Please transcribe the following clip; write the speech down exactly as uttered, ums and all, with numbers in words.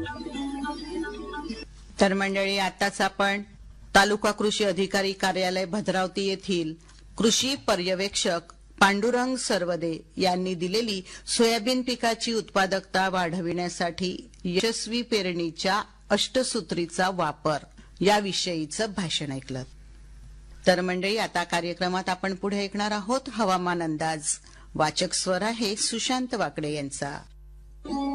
तर मंडळी, आताच आपण तालुका कृषी अधिकारी कार्यालय भद्रावती येथील कृषी पर्यवेक्षक पांडुरंग सरवदे यांनी दिलेली सोयाबीन पिकाची उत्पादकता वाढविण्यासाठी यशस्वी पेरणीच्या अष्टसूत्रीचा वापर याविषयीचं भाषण ऐकलं. तर मंडळी, आता कार्यक्रमात आपण पुढे ऐकणार आहोत हवामान अंदाज. वाचक स्वर आहे सुशांत वाकडे यांचा.